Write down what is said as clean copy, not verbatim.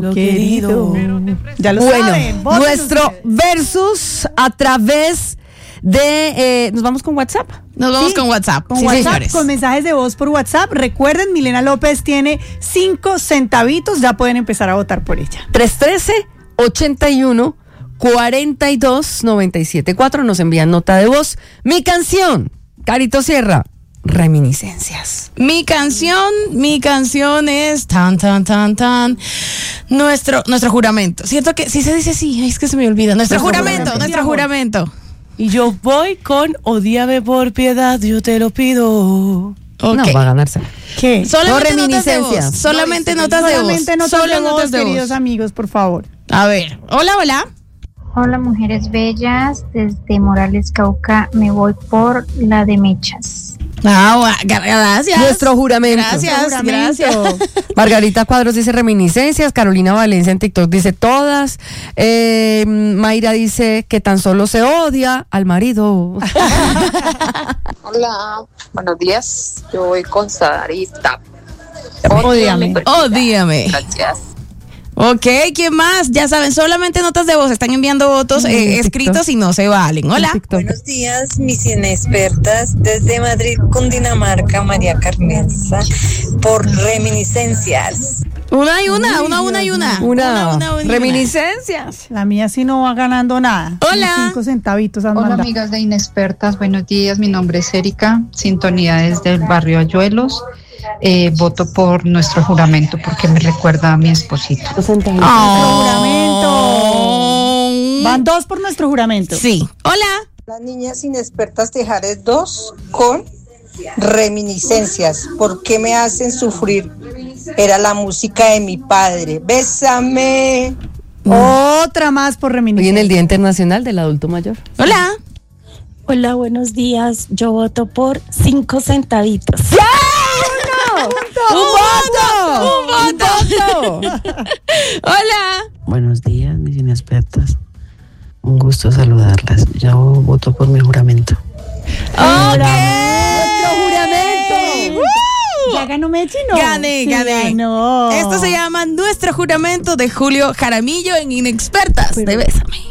Lo querido. Ya lo saben. Bueno, nuestro versus a través de... ¿nos vamos con WhatsApp? Nos vamos con WhatsApp. Con Sí, WhatsApp, señores. con mensajes de voz por WhatsApp. Recuerden, Milena López tiene 5 centavitos. Ya pueden empezar a votar por ella. 313-81-42-97-4. Nos envían nota de voz. Mi canción, Carito Sierra, Reminiscencias. Mi canción es tan, tan, tan, tan. Nuestro juramento. ¿Cierto que sí se dice así? Ay, es que se me olvida. Nuestro juramento. Y yo voy con Odíame por piedad, yo te lo pido. Ok. No, va a ganarse. ¿Qué? Solamente No, notas de reminiscencias. voz. Solamente notas de voz. Solamente notas Solo de voz, notas de queridos voz. amigos, por favor. A ver. Hola. Hola mujeres bellas, desde Morales, Cauca, me voy por la de Mechas. Gracias. Nuestro juramento. Gracias. Margarita Cuadros dice Reminiscencias. Carolina Valencia en TikTok dice todas. Mayra dice que tan solo se odia al marido. Hola, buenos días. Yo voy con Sarita. Ódiame. Ódiame. Gracias. Ok, ¿quién más? Ya saben, solamente notas de voz. Están enviando votos escritos y no se valen. Hola. Buenos días, mis inexpertas. Desde Madrid, Cundinamarca, María Carmenza, por Reminiscencias. Una y una. Una. Reminiscencias. La mía sí no va ganando nada. Hola. 5 centavitos han Hola mandado. amigas de Inexpertas, buenos días, mi nombre es Erika, sintonía desde el barrio Ayuelos. Voto por nuestro juramento porque me recuerda a mi esposito. Juramento. Van 2 por nuestro juramento. Sí. Hola. Las niñas inexpertas de Jares 2 con Reminiscencias. ¿Por qué me hacen sufrir? Era la música de mi padre. Bésame. Otra más por Hoy reminiscencia. en el Día Internacional del Adulto Mayor. Hola. Hola, buenos días. Yo voto por 5 centavitos. ¡Un voto! Hola. Buenos días, mis inexpertas. Un gusto saludarlas. Yo voto por mi juramento. ¡Nuestro juramento! ¿Ya ganó Mechi? No. Gané. Ganó. Esto se llama Nuestro Juramento de Julio Jaramillo en Inexpertas. De Bésame.